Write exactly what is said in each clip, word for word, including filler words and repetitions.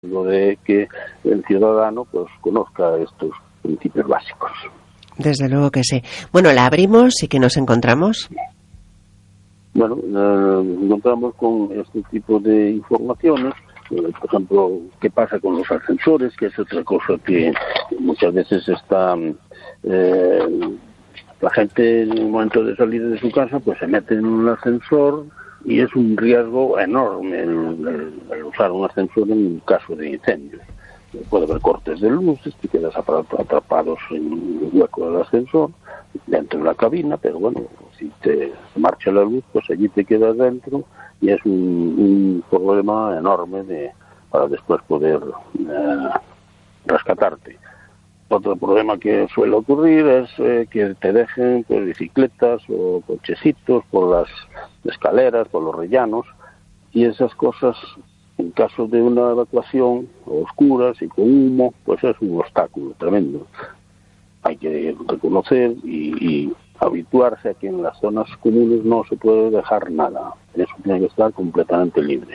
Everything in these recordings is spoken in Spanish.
lo de que el ciudadano pues conozca estos principios básicos. Desde luego que sí. Bueno, la abrimos y ¿qué nos encontramos? Bueno, eh, nos encontramos con este tipo de informaciones, eh, por ejemplo, qué pasa con los ascensores, que es otra cosa que muchas veces está... Eh, la gente en el momento de salir de su casa pues se mete en un ascensor y es un riesgo enorme el, el, el usar un ascensor en caso de incendios. Puede haber cortes de luces, te quedas atrapados en el hueco del ascensor, dentro de la cabina, pero bueno, si te marcha la luz, pues allí te quedas dentro y es un, un problema enorme de, para después poder eh, rescatarte. Otro problema que suele ocurrir es eh, que te dejen pues, bicicletas o cochecitos por las escaleras, por los rellanos, y esas cosas, en caso de una evacuación a oscuras y con humo, pues es un obstáculo tremendo. Hay que reconocer y, y habituarse a que en las zonas comunes no se puede dejar nada. Eso tiene que estar completamente libre.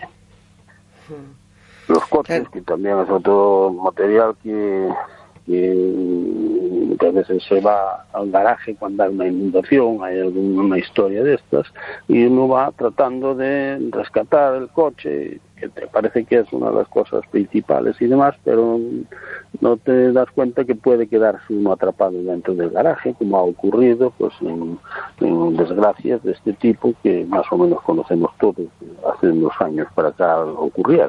Los coches, que también es otro material que... que muchas veces se va al garaje cuando hay una inundación, hay alguna historia de estas, y uno va tratando de rescatar el coche, que te parece que es una de las cosas principales y demás, pero no te das cuenta que puede quedarse uno atrapado dentro del garaje, como ha ocurrido pues en, en desgracias de este tipo que más o menos conocemos todos, hace unos años para acá ocurrieron.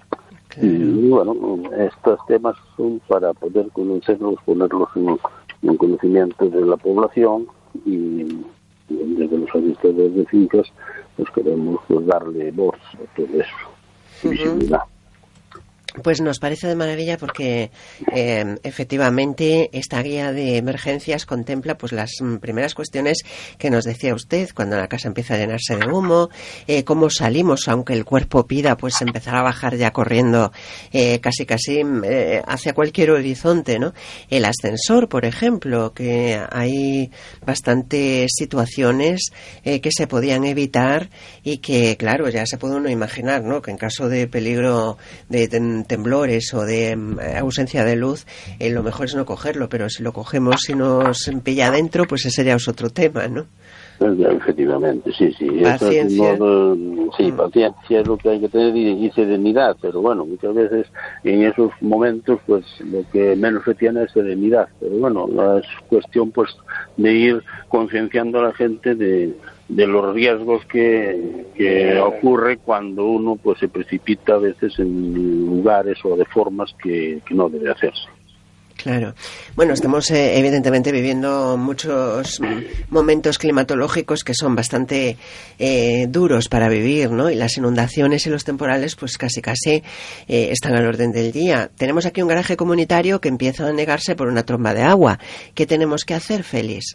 Y bueno, estos temas son para poder conocerlos, ponerlos en, en conocimiento de la población y desde los administradores de fincas pues queremos pues, darle voz a todo eso, visibilidad. Uh-huh. Pues nos parece de maravilla porque eh, efectivamente esta guía de emergencias contempla pues las primeras cuestiones que nos decía usted, cuando la casa empieza a llenarse de humo, eh, cómo salimos, aunque el cuerpo pida, pues empezar a bajar ya corriendo eh, casi casi eh, hacia cualquier horizonte, ¿no? El ascensor, por ejemplo, que hay bastantes situaciones eh, que se podían evitar y que, claro, ya se puede uno imaginar, ¿no? Que en caso de peligro de, de temblores o de um, ausencia de luz, eh, lo mejor es no cogerlo, pero si lo cogemos y nos pilla adentro, pues ese ya es otro tema, ¿no? Efectivamente, sí, sí. Paciencia. Es modo, sí, mm. paciencia es lo que hay que tener y, y serenidad, pero bueno, muchas veces en esos momentos pues lo que menos se tiene es serenidad, pero bueno, es cuestión pues de ir concienciando a la gente de de los riesgos que, que ocurre cuando uno pues se precipita a veces en lugares o de formas que, que no debe hacerse. Claro. Bueno, estamos eh, evidentemente viviendo muchos momentos climatológicos que son bastante eh, duros para vivir, ¿no? Y las inundaciones y los temporales pues casi casi eh, están al orden del día. Tenemos aquí un garaje comunitario que empieza a negarse por una tromba de agua. ¿Qué tenemos que hacer, Félix?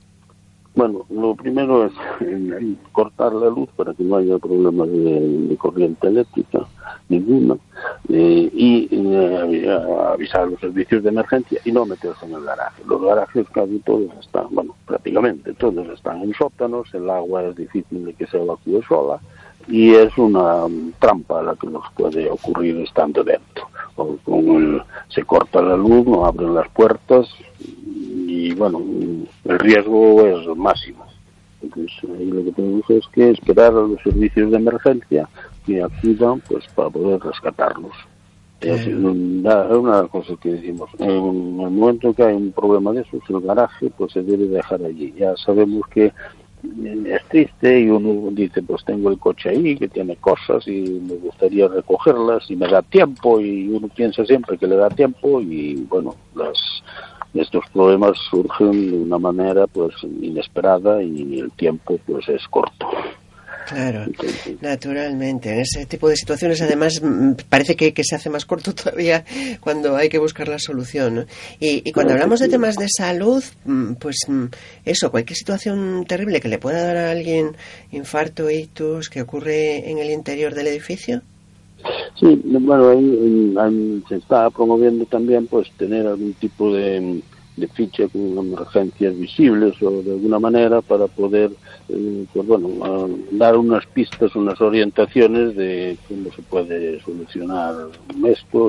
Bueno, lo primero es eh, cortar la luz para que no haya problemas de, de corriente eléctrica, ninguna, eh, y eh, avisar a los servicios de emergencia y no meterse en el garaje. Los garajes casi todos están, bueno, prácticamente todos están en sótanos, el agua es difícil de que se evacúe sola y es una um, trampa la que nos puede ocurrir estando dentro. O con el, se corta la luz, no abren las puertas y bueno, el riesgo es máximo. Entonces ahí lo que tenemos es que esperar a los servicios de emergencia que acudan pues para poder rescatarlos. Es una, una de las cosas que decimos, en el momento que hay un problema de eso, el garaje pues se debe dejar allí. Ya sabemos que es triste y uno dice pues tengo el coche ahí que tiene cosas y me gustaría recogerlas y me da tiempo, y uno piensa siempre que le da tiempo y bueno, las estos problemas surgen de una manera pues inesperada y el tiempo pues es corto. Claro, entonces, naturalmente. En ese tipo de situaciones, además, parece que, que se hace más corto todavía cuando hay que buscar la solución, ¿no? Y, y cuando hablamos de temas de salud, pues eso, cualquier situación terrible que le pueda dar a alguien, infarto, ictus, que ocurre en el interior del edificio. Sí, bueno, ahí, ahí se está promoviendo también pues tener algún tipo de, de ficha con emergencias visibles o de alguna manera para poder eh, pues bueno, dar unas pistas, unas orientaciones de cómo se puede solucionar esto